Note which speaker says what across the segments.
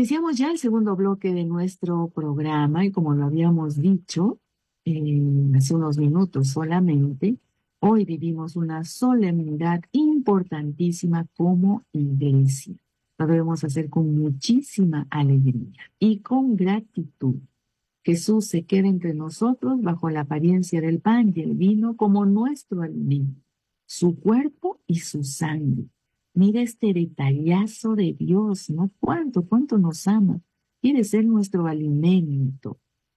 Speaker 1: Iniciamos ya el segundo bloque de nuestro programa y como lo habíamos dicho hace unos minutos solamente, hoy vivimos una solemnidad importantísima como iglesia. Lo debemos hacer con muchísima alegría y con gratitud. Jesús se queda entre nosotros bajo la apariencia del pan y el vino como nuestro alimento, su cuerpo y su sangre. Mira este detallazo de Dios, ¿no? ¿Cuánto nos ama? Quiere ser nuestro alimento.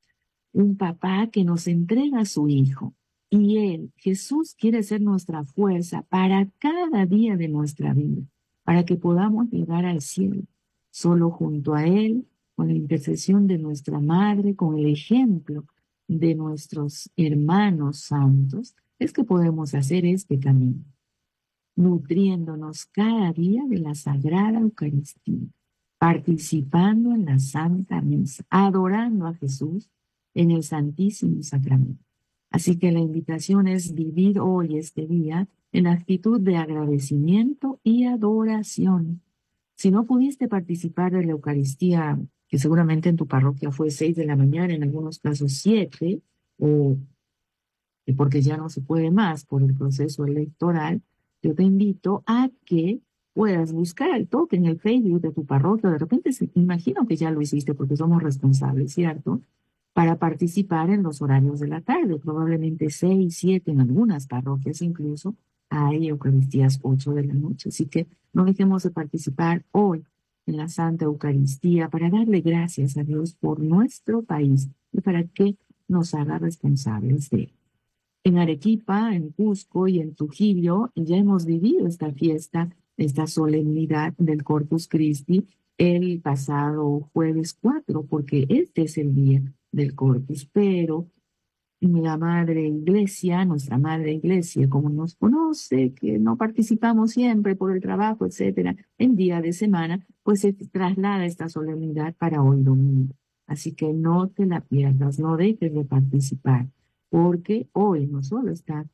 Speaker 1: Un papá que nos entrega a su hijo. Y Él, Jesús, quiere ser nuestra fuerza para cada día de nuestra vida, para que podamos llegar al cielo. Solo junto a Él, con la intercesión de nuestra Madre, con el ejemplo de nuestros hermanos santos, es que podemos hacer este camino, nutriéndonos cada día de la Sagrada Eucaristía, participando en la Santa Misa, adorando a Jesús en el Santísimo Sacramento. Así que la invitación es vivir hoy este día en actitud de agradecimiento y adoración. Si no pudiste participar de la Eucaristía, que seguramente en tu parroquia fue 6 de la mañana, en algunos casos 7, o porque ya no se puede más por el proceso electoral, yo te invito a que puedas buscar al toque en el Facebook de tu parroquia. De repente, imagino que ya lo hiciste porque somos responsables, ¿cierto? Para participar en los horarios de la tarde, probablemente 6, 7, en algunas parroquias incluso, hay Eucaristías 8 de la noche. Así que no dejemos de participar hoy en la Santa Eucaristía para darle gracias a Dios por nuestro país y para que nos haga responsables de él. En Arequipa, en Cusco y en Trujillo ya hemos vivido esta fiesta, esta solemnidad del Corpus Christi el pasado jueves 4, porque este es el día del Corpus, pero la Madre Iglesia, nuestra Madre Iglesia, como nos conoce, que no participamos siempre por el trabajo, etcétera, en día de semana, pues se traslada esta solemnidad para hoy domingo. Así que no te la pierdas, no dejes de participar, porque hoy no solo está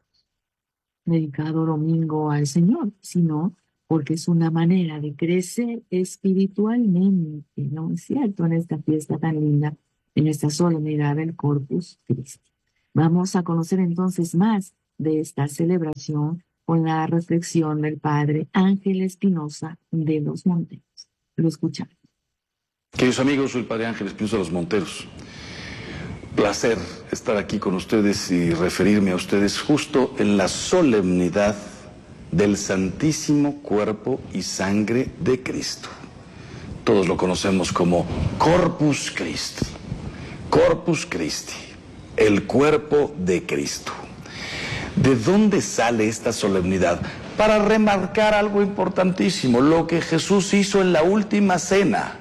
Speaker 1: dedicado domingo al Señor, sino porque es una manera de crecer espiritualmente, ¿no es cierto?, en esta fiesta tan linda, en esta solemnidad del Corpus Christi. Vamos a conocer entonces más de esta celebración con la reflexión del Padre Ángel Espinosa de los Monteros. Lo escuchamos.
Speaker 2: Queridos amigos, soy el Padre Ángel Espinosa de los Monteros. Placer estar aquí con ustedes y referirme a ustedes justo en la solemnidad del Santísimo Cuerpo y Sangre de Cristo. Todos lo conocemos como Corpus Christi. Corpus Christi, el cuerpo de Cristo. ¿De dónde sale esta solemnidad? Para remarcar algo importantísimo, lo que Jesús hizo en la última cena.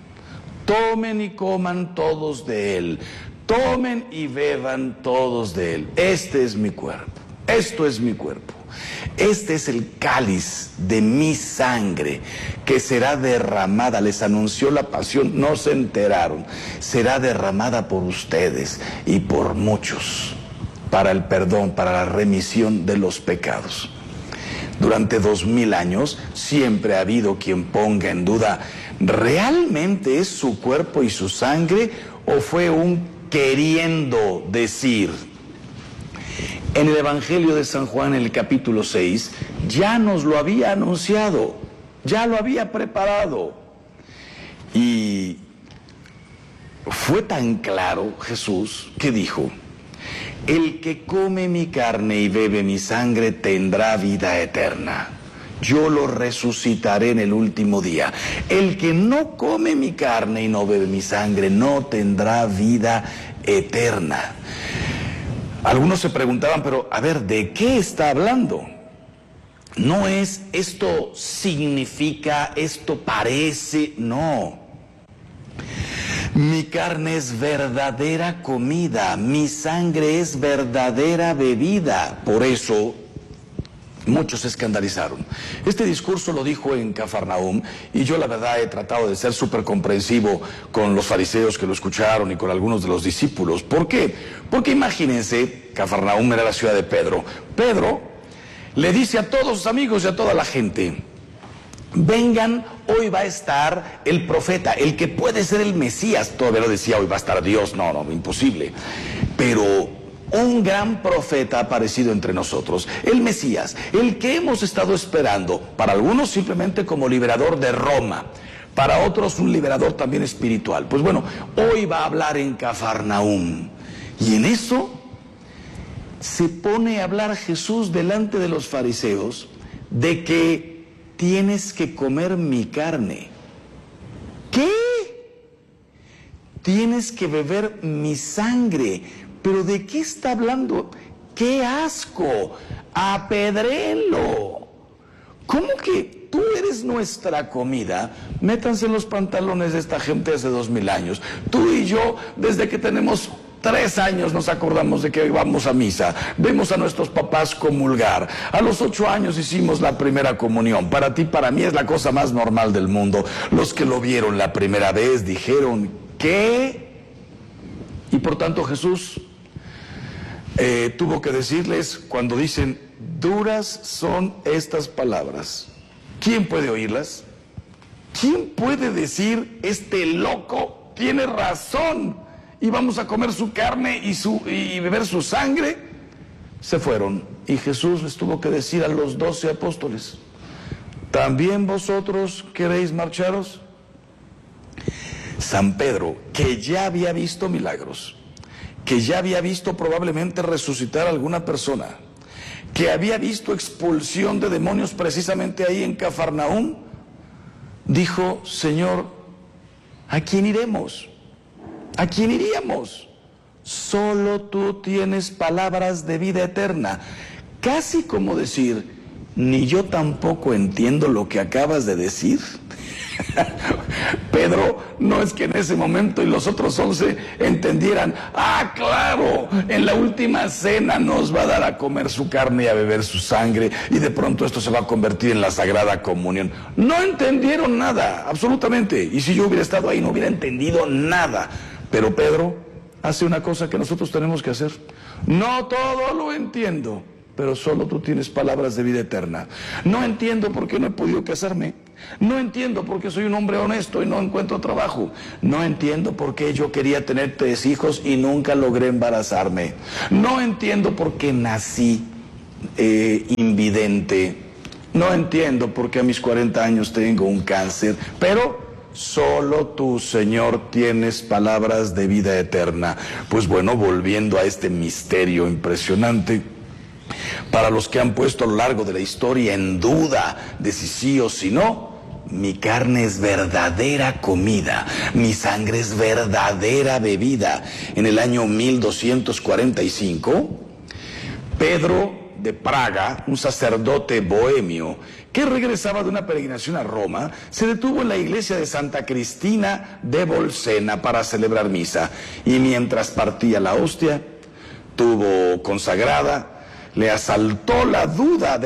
Speaker 2: Tomen y coman todos de él. Tomen y beban todos de él. Este es mi cuerpo. Esto es mi cuerpo. Este es el cáliz de mi sangre que será derramada. Les anunció la pasión, no se enteraron. Será derramada por ustedes y por muchos para el perdón, para la remisión de los pecados. Durante 2000 años siempre ha habido quien ponga en duda, ¿realmente es su cuerpo y su sangre o fue un queriendo decir? En el Evangelio de San Juan, en el capítulo 6, ya nos lo había anunciado, ya lo había preparado. Y fue tan claro Jesús que dijo, el que come mi carne y bebe mi sangre tendrá vida eterna. Yo lo resucitaré en el último día. El que no come mi carne y no bebe mi sangre no tendrá vida eterna. Algunos se preguntaban, pero a ver, ¿de qué está hablando? No es esto significa, esto parece, no. Mi carne es verdadera comida, mi sangre es verdadera bebida. Por eso muchos se escandalizaron. Este discurso lo dijo en Cafarnaúm y yo la verdad he tratado de ser súper comprensivo con los fariseos que lo escucharon y con algunos de los discípulos. ¿Por qué? Porque imagínense, Cafarnaúm era la ciudad de Pedro. Pedro le dice a todos sus amigos y a toda la gente, vengan, hoy va a estar el profeta, el que puede ser el Mesías. Todavía no decía hoy va a estar Dios, no, imposible. Pero un gran profeta ha aparecido entre nosotros, el Mesías, el que hemos estado esperando, para algunos simplemente como liberador de Roma, para otros un liberador también espiritual. Pues bueno, hoy va a hablar en Cafarnaúm, y en eso se pone a hablar Jesús delante de los fariseos de que tienes que comer mi carne. ¿Qué? Tienes que beber mi sangre. ¿Pero de qué está hablando? ¡Qué asco! ¡Apedréenlo! ¿Cómo que tú eres nuestra comida? Métanse en los pantalones de esta gente hace 2000 años. Tú y yo, desde que tenemos 3 años nos acordamos de que hoy vamos a misa, vemos a nuestros papás comulgar, a los 8 años hicimos la primera comunión. Para ti, para mí es la cosa más normal del mundo. Los que lo vieron la primera vez dijeron, ¿qué? Y por tanto Jesús tuvo que decirles, cuando dicen, duras son estas palabras, ¿quién puede oírlas? ¿Quién puede decir, este loco tiene razón y vamos a comer su carne y beber su sangre? Se fueron, y Jesús les tuvo que decir a los 12 apóstoles, ¿también vosotros queréis marcharos? San Pedro, que ya había visto milagros, que ya había visto probablemente resucitar a alguna persona, que había visto expulsión de demonios precisamente ahí en Cafarnaúm, dijo, Señor, ¿a quién iremos? ¿A quién iríamos? Solo tú tienes palabras de vida eterna. Casi como decir, ni yo tampoco entiendo lo que acabas de decir. Pedro, no es que en ese momento y los otros 11 entendieran, claro, en la última cena nos va a dar a comer su carne y a beber su sangre, y de pronto esto se va a convertir en la Sagrada Comunión. No entendieron nada, absolutamente, y si yo hubiera estado ahí no hubiera entendido nada. Pero Pedro hace una cosa que nosotros tenemos que hacer. No todo lo entiendo, pero solo tú tienes palabras de vida eterna. No entiendo por qué no he podido casarme. No entiendo por qué soy un hombre honesto y no encuentro trabajo. No entiendo por qué yo quería tener 3 hijos y nunca logré embarazarme. No entiendo por qué nací invidente. No entiendo por qué a mis 40 años tengo un cáncer. Pero solo tú, Señor, tienes palabras de vida eterna. Pues bueno, volviendo a este misterio impresionante, para los que han puesto a lo largo de la historia en duda de si sí o si no, mi carne es verdadera comida, mi sangre es verdadera bebida. En el año 1245, Pedro de Praga, un sacerdote bohemio que regresaba de una peregrinación a Roma, se detuvo en la iglesia de Santa Cristina de Bolsena para celebrar misa, y mientras partía la hostia, tuvo consagrada, le asaltó la duda de